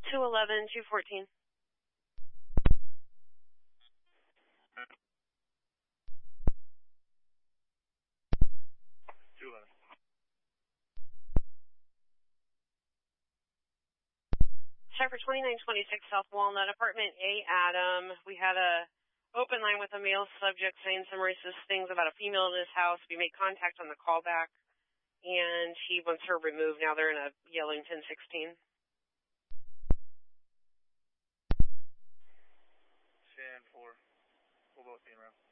211, 214. Check for 2926 South Walnut, apartment A, Adam. We had a open line with a male subject saying some racist things about a female in his house. We made contact on the callback, and he wants her removed. Now they're in a yelling 1016. 10-4. We'll both be in row.